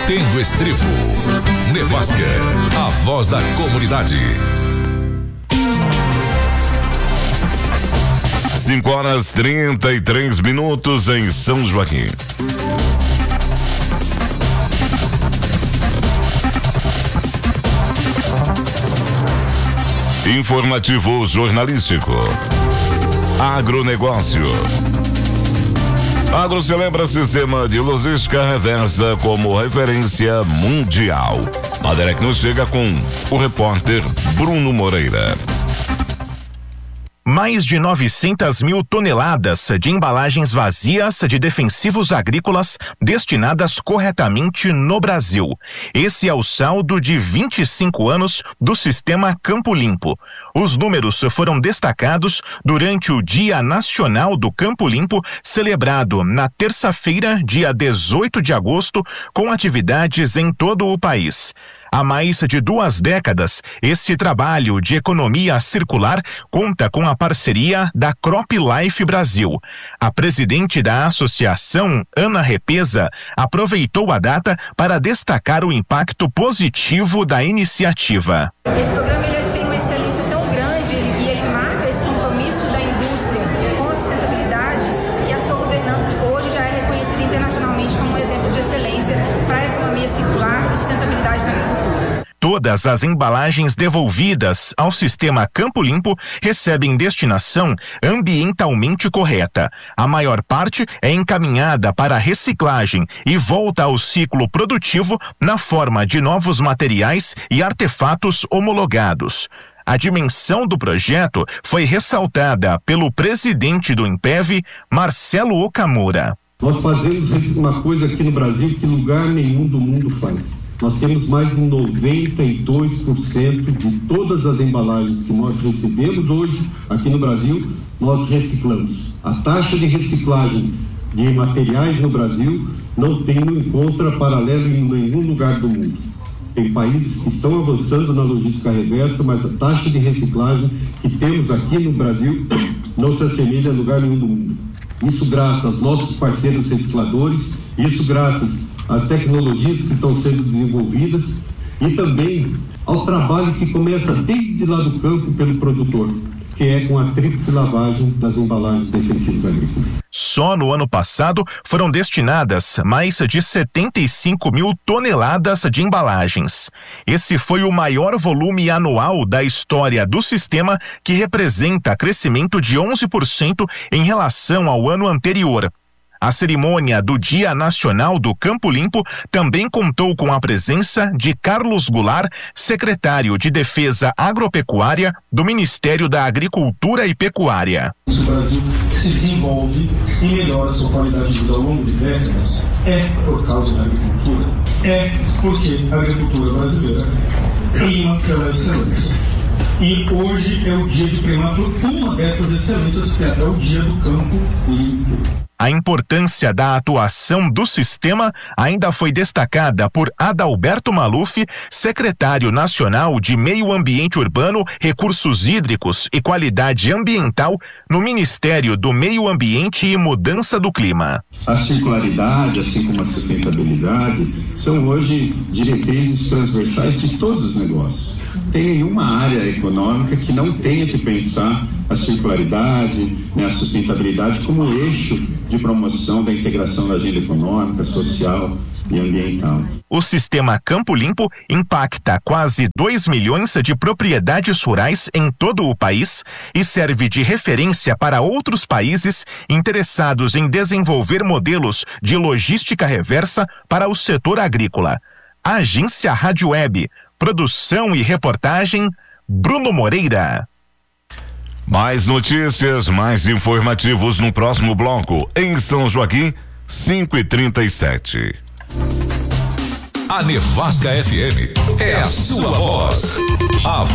Batendo Estribo. Nevasca, a voz da comunidade. 5h33 em São Joaquim. Informativo jornalístico. Agronegócio. Agro celebra sistema de logística reversa como referência mundial. Matéria que nos chega com o repórter Bruno Moreira. Mais de 900 mil toneladas de embalagens vazias de defensivos agrícolas destinadas corretamente no Brasil. Esse é o saldo de 25 anos do Sistema Campo Limpo. Os números foram destacados durante o Dia Nacional do Campo Limpo, celebrado na terça-feira, dia 18 de agosto, com atividades em todo o país. Há mais de 2 décadas, esse trabalho de economia circular conta com a parceria da CropLife Brasil. A presidente da associação, Ana Repesa, aproveitou a data para destacar o impacto positivo da iniciativa. Esse programa ele tem uma excelência tão grande e ele marca esse compromisso da indústria com a sustentabilidade que a sua governança hoje já é reconhecida internacionalmente como um exemplo de excelência para a economia circular e sustentabilidade na agricultura. Todas as embalagens devolvidas ao Sistema Campo Limpo recebem destinação ambientalmente correta. A maior parte é encaminhada para reciclagem e volta ao ciclo produtivo na forma de novos materiais e artefatos homologados. A dimensão do projeto foi ressaltada pelo presidente do INPEV, Marcelo Okamura. Nós fazemos uma coisa aqui no Brasil que lugar nenhum do mundo faz. Nós temos mais de 92% de todas as embalagens que nós recebemos hoje aqui no Brasil, nós reciclamos. A taxa de reciclagem de materiais no Brasil não encontra paralelo em nenhum lugar do mundo. Tem países que estão avançando na logística reversa, mas a taxa de reciclagem que temos aqui no Brasil não se assemelha a lugar nenhum do mundo. Isso graças aos nossos parceiros recicladores, isso graças às tecnologias que estão sendo desenvolvidas e também ao trabalho que começa desde lá do campo pelo produtor, que é com a tríplice lavagem das embalagens defensivas agrícolas. Só no ano passado foram destinadas mais de 75 mil toneladas de embalagens. Esse foi o maior volume anual da história do sistema, que representa crescimento de 11% em relação ao ano anterior. A cerimônia do Dia Nacional do Campo Limpo também contou com a presença de Carlos Goulart, secretário de Defesa Agropecuária do Ministério da Agricultura e Pecuária. Se o Brasil se desenvolve e melhora a sua qualidade de vida ao longo de décadas, é por causa da agricultura. É porque a agricultura brasileira prima pela excelência. E hoje é o dia de primar por uma dessas excelências, que é o Dia do Campo Limpo. A importância da atuação do sistema ainda foi destacada por Adalberto Maluf, secretário nacional de Meio Ambiente Urbano, Recursos Hídricos e Qualidade Ambiental no Ministério do Meio Ambiente e Mudança do Clima. A circularidade, assim como a sustentabilidade, são hoje diretrizes transversais de todos os negócios. Tem nenhuma área econômica que não tenha que pensar a circularidade, a sustentabilidade como eixo de promoção da integração da agenda econômica, social e ambiental. O Sistema Campo Limpo impacta quase 2 milhões de propriedades rurais em todo o país e serve de referência para outros países interessados em desenvolver modelos de logística reversa para o setor agrícola. Agência Rádio Web, produção e reportagem, Bruno Moreira. Mais notícias, mais informativos no próximo bloco. Em São Joaquim, 5h37. A Nevasca FM é a sua voz. A